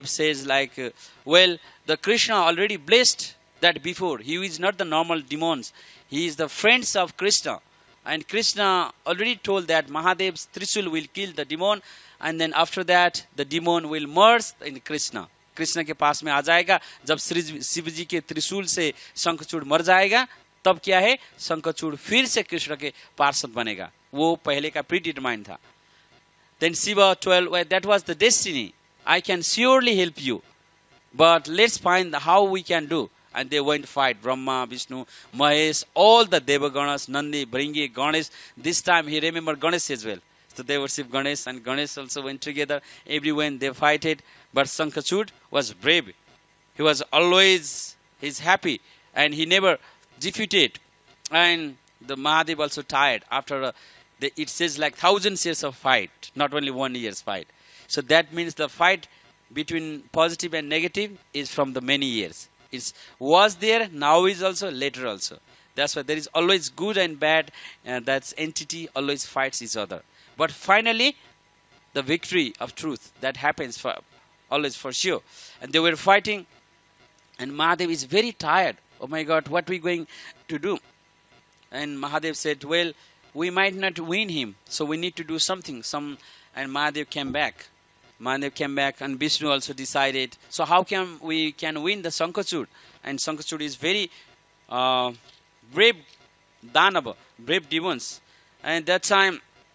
says like, well, the Krishna already blessed that before. He is not the normal demons. He is the friends of Krishna. And Krishna already told that Mahadev's Trishul will kill the demon. And then after that, the demon will merge in Krishna. Krishna के पास में आ जाएगा. जब श्री शिव जी के त्रिशूल से शंखचूड़ मर जाएगा, तब क्या है, शंखचूड़ फिर से कृष्ण के पार्षद बनेगा. वो पहले का प्रीडिटरमाइंड था. Then Shiva told, well, that was the destiny. I can surely help you. But let's find how we can do. And they went to fight Brahma, Vishnu, Mahesh, all the Devaganas, Nandi, Bringi, Ganesh. This time he remembered Ganesh as well. So they worship Ganesh, and Ganesh also went together. Everyone they fighted. But Shankachud was brave. He was always, he's happy. And he never defeated. And the Mahadev also tired. After it says like 1,000 years of fight, not only 1 year's fight. So that means the fight between positive and negative is from the many years. It was there, now is also, later also. That's why there is always good and bad, and that entity always fights each other. But finally, the victory of truth, that happens for always for sure. And they were fighting, and Mahadev is very tired. Oh my God, what are we going to do? And Mahadev said, well, we might not win him, so we need to do something. And Mahadev came back. Mahadev came back, and Vishnu also decided, so how can we win the Shankachud? And Shankachud is very brave Danava, brave demons. And that time,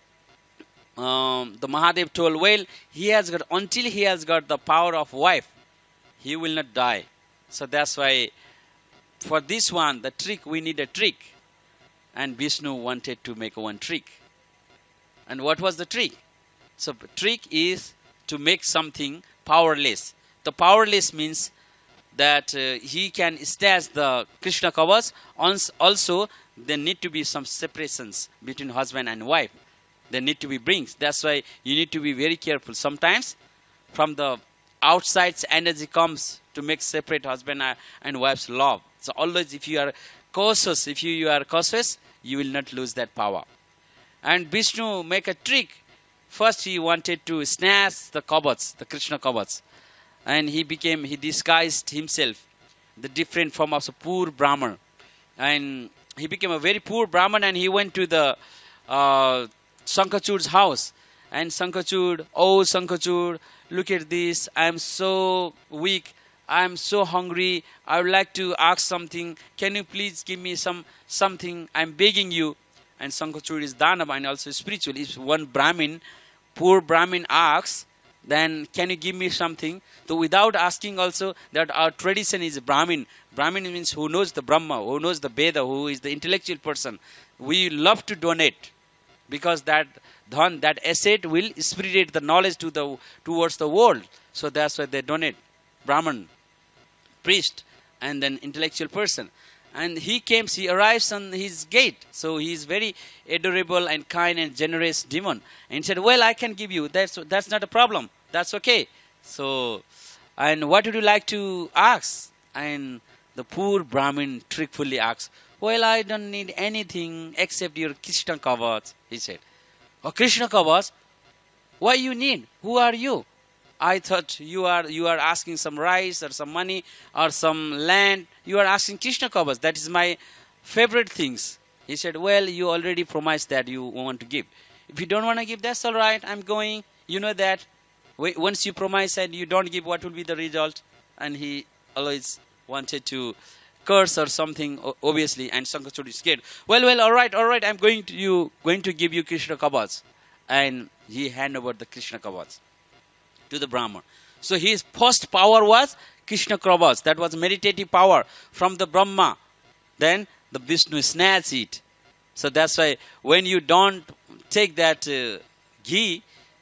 the Mahadev told, well, until he has got the power of wife, he will not die. So that's why, for this one, the trick, we need a trick. And Vishnu wanted to make one trick. And what was the trick? So the trick is to make something powerless. The powerless means that he can stash the Krishna Kavach. Also, there need to be some separations between husband and wife. There need to be brings. That's why you need to be very careful. Sometimes from the outside energy comes to make separate husband and wife's love. So always if you are cautious, you will not lose that power. And Vishnu make a trick. First he wanted to snatch the Kavach, the Krishna Kavach. And he disguised himself, the different form of a poor Brahman. And he became a very poor Brahman, and he went to the Shankachud's house. And Shankachud, oh Shankachud, look at this, I am so weak, I am so hungry, I would like to ask something, can you please give me something, I am begging you. And Shankachud is Danava and also spiritual. If one Brahmin, poor Brahmin asks, then can you give me something? So without asking also, that our tradition is Brahmin. Brahmin means who knows the Brahma, who knows the Veda, who is the intellectual person. We love to donate, because that dhan, that asset will spread the knowledge towards the world. So that's why they donate. Brahman, priest, and then intellectual person. And he arrives on his gate. So he is very adorable and kind and generous demon. And he said, well, I can give you. That's not a problem. That's okay. So, and what would you like to ask? And the poor Brahmin trickfully asks, well, I don't need anything except your Krishna Kavach, he said. Oh, Krishna Kavach? Why you need? Who are you? I thought you are asking some rice or some money or some land. You are asking Krishna Kavach. That is my favorite things. He said, well, you already promised that you want to give. If you don't want to give, that's all right. I'm going. You know that. Once you promise and you don't give, what will be the result? And he always wanted to curse or something, obviously. And Shankachud is scared. Well, all right. I'm going to give you Krishna Kavach. And he handed over the Krishna Kavach to the Brahman. So his first power was Krishna Kavach. That was meditative power from the Brahma. Then the Vishnu snatched it. So that's why when you don't take that ghee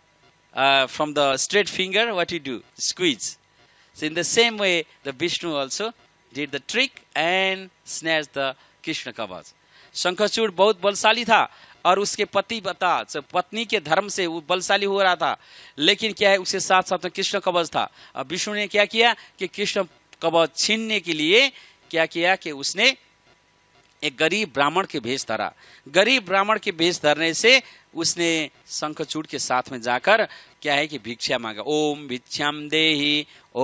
from the straight finger, what you do? Squeeze. So in the same way, the Vishnu also did the trick and snatched the Krishna Kavach. Shankachud बहुत बलशाली था, और उसके पत्नी के धर्म से वो बलशाली हो रहा था, लेकिन क्या है, उसके साथ साथ में कृष्ण कवच था. अब विष्णु ने क्या किया कि कृष्ण कवच छीनने के लिए क्या किया कि उसने एक गरीब ब्राह्मण के भेष धरा। गरीब ब्राह्मण के भेष धरने से उसने शंखचूड़ के साथ में जाकर क्या है कि भिक्षा मांगा। ओम भिक्षाम देहि,